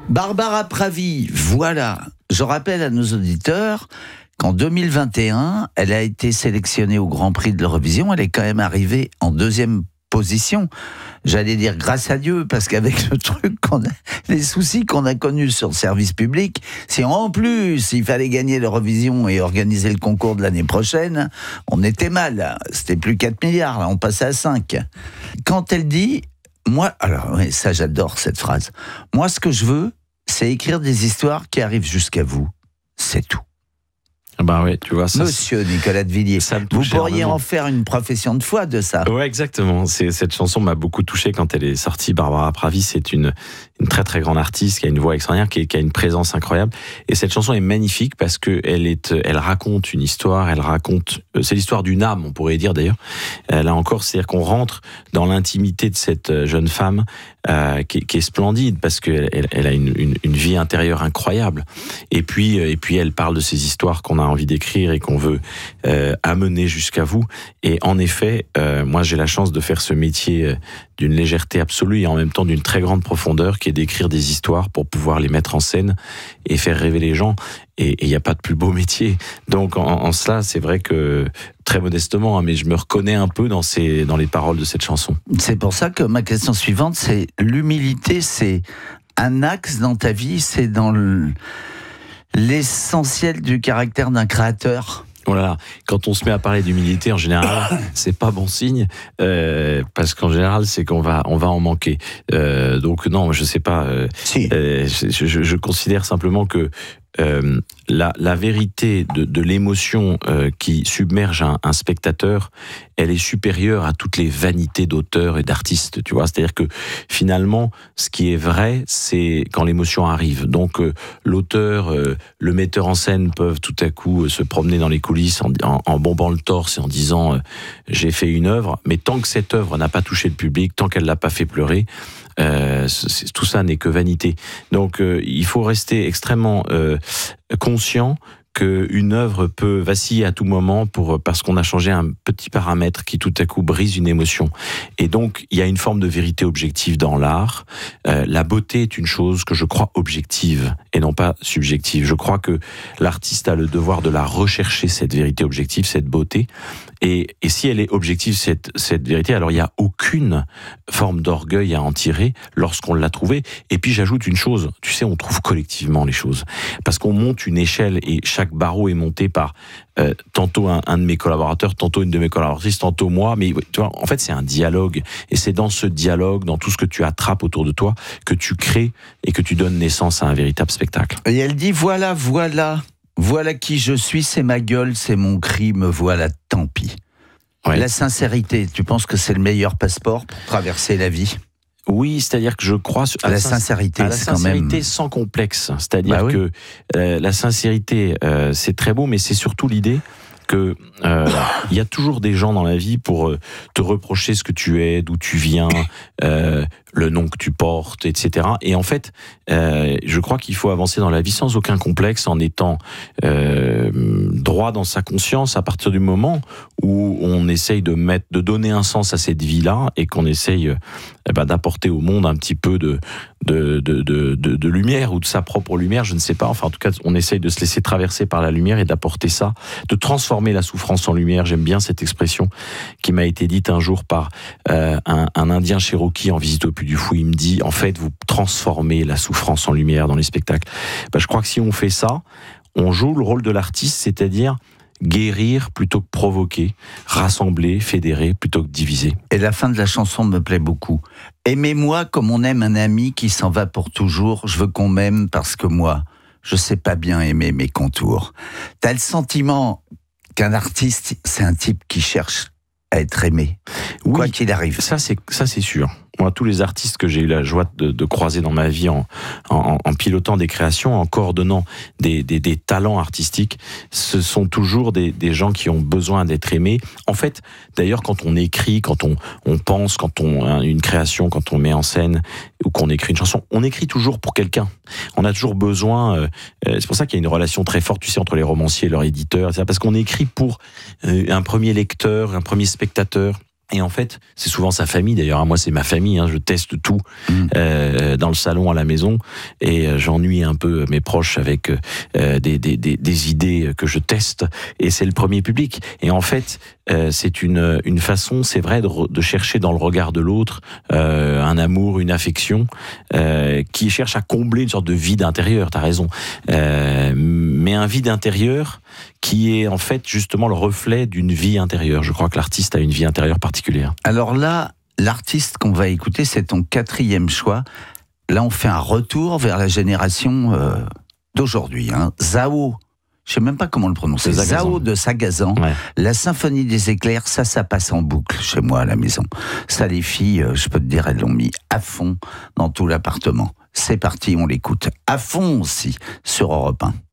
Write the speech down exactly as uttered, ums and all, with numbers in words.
Barbara Pravi, voilà. Je rappelle à nos auditeurs qu'en deux mille vingt et un, elle a été sélectionnée au Grand Prix de l'Eurovision. Elle est quand même arrivée en deuxième position. J'allais dire grâce à Dieu, parce qu'avec le truc qu'on a, les soucis qu'on a connus sur le service public, si en plus il fallait gagner l'Eurovision et organiser le concours de l'année prochaine, on était mal. C'était plus quatre milliards, là, on passait à cinq. Quand elle dit, moi, alors oui, ça j'adore cette phrase, moi ce que je veux, c'est écrire des histoires qui arrivent jusqu'à vous. C'est tout. Ben ouais, tu vois, ça, Monsieur Nicolas de Villiers, vous pourriez en faire une profession de foi de ça. Ouais, exactement. C'est, cette chanson m'a beaucoup touché quand elle est sortie. Barbara Pravi, c'est une, une très très grande artiste qui a une voix extraordinaire, qui, qui a une présence incroyable. Et cette chanson est magnifique parce que elle est, elle raconte une histoire. Elle raconte, c'est l'histoire d'une âme, on pourrait dire d'ailleurs. Là encore, c'est-à-dire qu'on rentre dans l'intimité de cette jeune femme euh, qui, qui est splendide parce qu'elle elle, elle a une, une, une vie intérieure incroyable. Et puis, et puis, elle parle de ces histoires qu'on a envie d'écrire et qu'on veut euh, amener jusqu'à vous. Et en effet, euh, moi j'ai la chance de faire ce métier euh, d'une légèreté absolue et en même temps d'une très grande profondeur, qui est d'écrire des histoires pour pouvoir les mettre en scène et faire rêver les gens. Et il n'y a pas de plus beau métier. Donc en, en cela, c'est vrai que, très modestement, hein, mais je me reconnais un peu dans, ces, dans les paroles de cette chanson. C'est pour ça que ma question suivante, c'est l'humilité, c'est un axe dans ta vie, c'est dans le... l'essentiel du caractère d'un créateur. Voilà. Quand on se met à parler d'humilité, en général, c'est pas bon signe, euh, parce qu'en général, c'est qu'on va, on va en manquer. Euh, donc non, je sais pas. Euh, si. euh, je, je, je considère simplement que euh, la, la vérité de, de l'émotion euh, qui submerge un, un spectateur, elle est supérieure à toutes les vanités d'auteurs et d'artistes, tu vois. C'est-à-dire que finalement, ce qui est vrai, c'est quand l'émotion arrive. Donc euh, l'auteur, euh, le metteur en scène peuvent tout à coup euh, se promener dans les coulisses en, en, en bombant le torse et en disant euh, j'ai fait une œuvre, mais tant que cette œuvre n'a pas touché le public, tant qu'elle l'a pas fait pleurer, Euh, c'est, tout ça n'est que vanité. Donc euh, il faut rester extrêmement euh, conscient qu'une œuvre peut vaciller à tout moment pour, parce qu'on a changé un petit paramètre qui tout à coup brise une émotion. Et donc, il y a une forme de vérité objective dans l'art. Euh, la beauté est une chose que je crois objective et non pas subjective. Je crois que l'artiste a le devoir de la rechercher, cette vérité objective, cette beauté. Et, et si elle est objective, cette, cette vérité, alors il n'y a aucune forme d'orgueil à en tirer lorsqu'on l'a trouvée. Et puis j'ajoute une chose, tu sais, on trouve collectivement les choses. Parce qu'on monte une échelle et chaque barreau est monté par euh, tantôt un, un de mes collaborateurs, tantôt une de mes collaboratrices, tantôt moi. Mais tu vois, en fait, c'est un dialogue. Et c'est dans ce dialogue, dans tout ce que tu attrapes autour de toi, que tu crées et que tu donnes naissance à un véritable spectacle. Et elle dit, voilà, voilà... Voilà qui je suis, c'est ma gueule, c'est mon cri, me voilà, tant pis. Ouais. La sincérité, tu penses que c'est le meilleur passeport pour traverser la vie ? Oui, c'est-à-dire que je crois à la sincérité, à la c'est sincérité quand même... sans complexe. C'est-à-dire bah oui. que euh, la sincérité, euh, c'est très beau, mais c'est surtout l'idée que euh, il y a toujours des gens dans la vie pour euh, te reprocher ce que tu es, d'où tu viens, euh, le nom que tu portes, et cetera. Et en fait, euh, je crois qu'il faut avancer dans la vie sans aucun complexe, en étant euh, droit dans sa conscience à partir du moment où on essaye de mettre, de donner un sens à cette vie-là et qu'on essaye euh, bah, d'apporter au monde un petit peu de de, de de de de lumière ou de sa propre lumière, je ne sais pas. Enfin, en tout cas, on essaye de se laisser traverser par la lumière et d'apporter ça, de transformer la souffrance en lumière. J'aime bien cette expression qui m'a été dite un jour par euh, un, un Indien Cherokee en visite au Puy du Fou. Il me dit, en fait, vous transformez la souffrance en lumière dans les spectacles. Ben, je crois que si on fait ça, on joue le rôle de l'artiste, c'est-à-dire guérir plutôt que provoquer, rassembler, fédérer plutôt que diviser. Et la fin de la chanson me plaît beaucoup. Aimez-moi comme on aime un ami qui s'en va pour toujours. Je veux qu'on m'aime parce que moi, je sais pas bien aimer mes contours. T'as le sentiment qu'un artiste, c'est un type qui cherche à être aimé, oui, quoi qu'il arrive. Ça, c'est, ça, c'est sûr. Moi, tous les artistes que j'ai eu la joie de, de croiser dans ma vie en, en, en pilotant des créations, en coordonnant des, des, des talents artistiques, ce sont toujours des, des gens qui ont besoin d'être aimés. En fait, d'ailleurs, quand on écrit, quand on, on pense, quand on une création, quand on met en scène ou qu'on écrit une chanson, on écrit toujours pour quelqu'un. On a toujours besoin. Euh, c'est pour ça qu'il y a une relation très forte, tu sais, entre les romanciers et leur éditeur, parce qu'on écrit pour euh, un premier lecteur, un premier spectateur. Et en fait, c'est souvent sa famille. D'ailleurs, moi, c'est ma famille. Hein, je teste tout mmh. euh, dans le salon, à la maison, et euh, j'ennuie un peu mes proches avec euh, des, des, des, des idées que je teste. Et c'est le premier public. Et en fait, euh, c'est une, une façon, c'est vrai, de, de chercher dans le regard de l'autre euh, un amour, une affection, euh, qui cherche à combler une sorte de vide intérieur. T'as raison. Euh, mais un vide intérieur qui est en fait justement le reflet d'une vie intérieure. Je crois que l'artiste a une vie intérieure particulière. Alors là, l'artiste qu'on va écouter, c'est ton quatrième choix. Là, on fait un retour vers la génération euh, d'aujourd'hui. Hein. Zao, je ne sais même pas comment le prononcer. Zao de Sagazan. Ouais. La symphonie des éclairs, ça, ça passe en boucle chez moi à la maison. Ça, les filles, euh, je peux te dire, elles l'ont mis à fond dans tout l'appartement. C'est parti, on l'écoute à fond aussi sur Europe un.